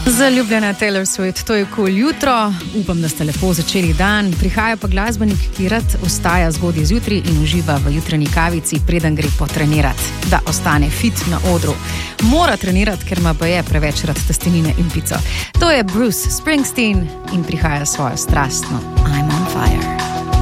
Zaljubljena Taylor Swift, to je cool jutro. Upam, da ste lepo začeli dan. Prihaja pa glasbenik, ki rad vstaja zgodaj zjutraj in uživa v jutranji kavici, preden gre potrenirati, da ostane fit na odru. Mora trenirati, ker ima baje preveč rad testenine in pico. To je Bruce Springsteen in prihaja svojo strastno I'm on fire.